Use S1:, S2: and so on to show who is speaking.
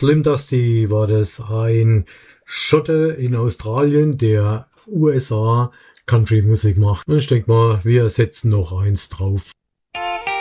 S1: Slim Dusty war das, ein Schotte in Australien, der USA Country-Musik macht. Und ich denke mal, wir setzen noch eins drauf.